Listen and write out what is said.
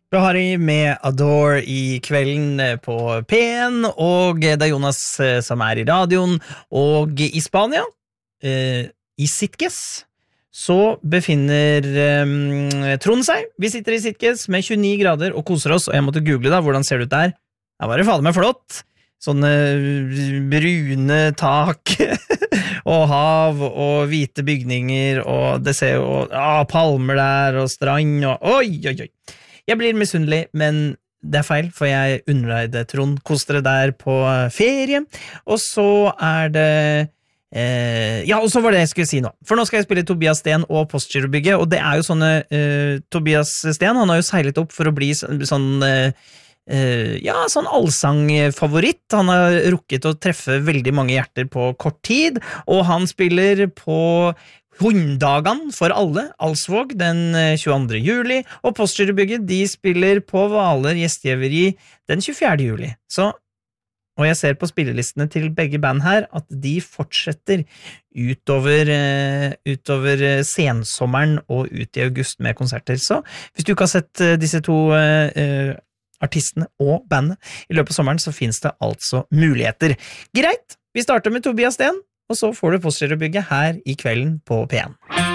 Harry med Adore I kvelden på P1, og det Jonas som I radioen, og I Spania, I Sitges, så befinner Trond seg. Vi sitter I Sitges med 29 grader og koser oss, og jeg måtte google da, hvordan ser det ut der? Det var det fader meg flott. Sånne brune tak og hav og hvite bygninger, og det ser jo palmer der og strand og oi. Jeg blir misunnelig, men det feil, for jeg unner deg det, Trond. Kos dere der på ferie, og så det og så var det jeg skulle si nå. For nå skal jeg spille Tobias Sten og Postgirobygget, og det jo sånne Tobias Sten, han har jo seilet opp for å bli sånn allsangfavoritt. Han har rukket å treffe veldig mange hjerter på kort tid, og han spiller på Hunddagan for alle, Alsvåg, den 22. juli, og Postgirobygget, de spiller på Hvaler gjestgiveri den 24. juli. Og jeg ser på spillelistene til begge band her, at de fortsetter utover sensommeren og ut I august med konserter. Så hvis du ikke har sett disse to artistene og bandet I løpet av sommeren, så finnes det altså muligheter. Greit, vi starter med Tobias Sten, og så får du Postgirobygget her I kvelden på P1.